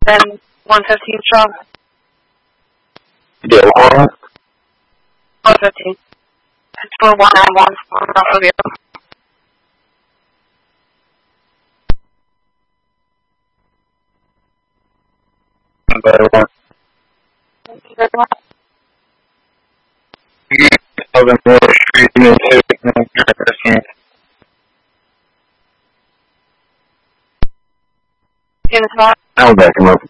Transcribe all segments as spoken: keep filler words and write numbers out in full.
Then one fifteen strong. Yeah, one. one fifteen. It's for one nine one off of you. Better one. Thank you very much. Southern Water Street, Minnesota. In the spot. I'll back him up.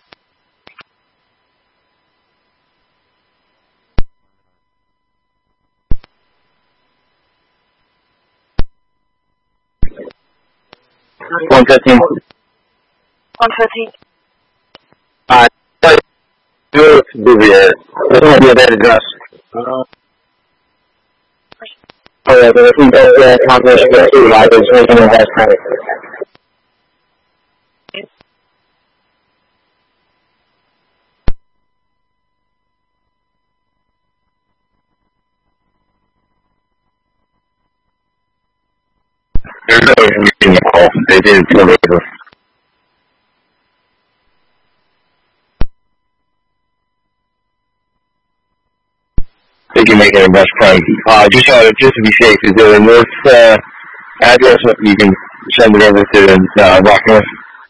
one fifteen. one fifteen. Uh, do it to Bouvier. There's going to be a bad address. Uh, oh, yeah, but I think that's the confirmation for two riders making a best credit. There's no reason to call. They didn't feel it. They can make it a best friend. Uh, just, uh, just to be safe, is there a north, uh, address that you can send it over to, uh, Rocknorth?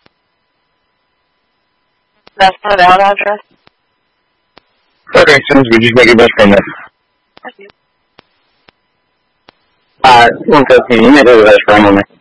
That's not out address. Okay, so we just make it best friend then. Thank you. Uh, one fifteen, you make it the best friend on me.